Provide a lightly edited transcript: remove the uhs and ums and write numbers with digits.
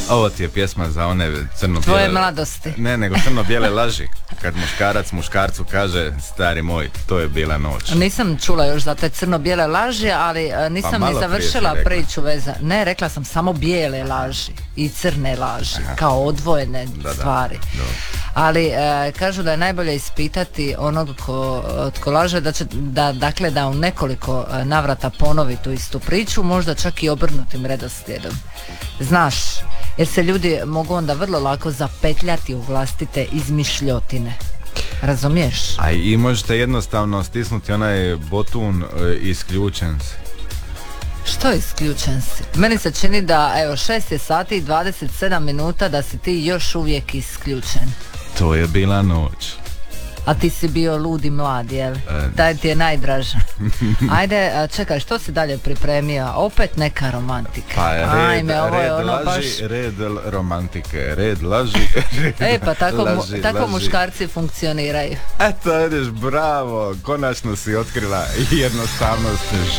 Ovo ti je pjesma za one crno-bijele... Tvoje mladosti. Ne, nego crno-bijele laži. Kad muškarac muškarcu kaže, stari moj, to je bila noć. Nisam čula još za te crno-bijele laži, ali nisam ni završila priču veza. Ne, rekla sam samo bijele laži i crne laži, kao odvojene stvari. Ali kažu da je najbolje ispitati onog tko laže, da u nekoliko navrata ponovi tu istu priču, možda čak i obrnutim redoslijedom. Znaš, jer se ljudi mogu onda vrlo lako zapetljati u vlastite izmišljotine. Razumiješ? A i možete jednostavno stisnuti onaj botun isključen si. Što isključen si? Meni se čini da, evo, 6 je sati i 27 minuta da si ti još uvijek isključen. To je bila noć. A ti si bio ludi mlad, jel? Daj ti je najdraža. Ajde, čekaj, što si dalje pripremio? Opet neka romantika. Pa Ajme, ovo je ono laži, baš... red romantike, red laži, red pa tako, laži, tako laži. Muškarci funkcioniraju. Eto, vidiš, bravo, konačno si otkrila jednostavnost